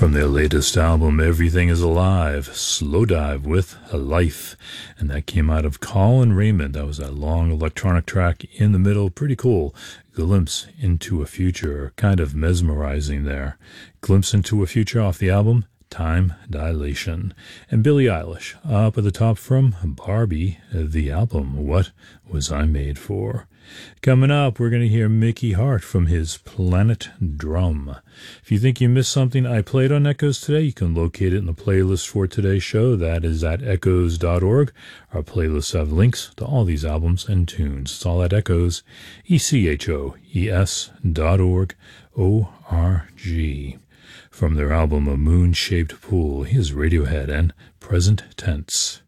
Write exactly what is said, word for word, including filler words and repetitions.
From their latest album, Everything is Alive, Slowdive with a Life. And that came out of Colin Raymond. That was that long electronic track in the middle. Pretty cool. Glimpse into a Future. Kind of mesmerizing there. Glimpse into a Future off the album, Time Dilation. And Billie Eilish up at the top from Barbie, the album, What Was I Made For? Coming up, we're going to hear Mickey Hart from his Planet Drum. If you think you missed something I played on Echoes today, you can locate it in the playlist for today's show. That is at echoes dot org. Our playlists have links to all these albums and tunes. It's all at Echoes, E C H O E S dot org, O R G. From their album A Moon-Shaped Pool, here's Radiohead and Present Tense.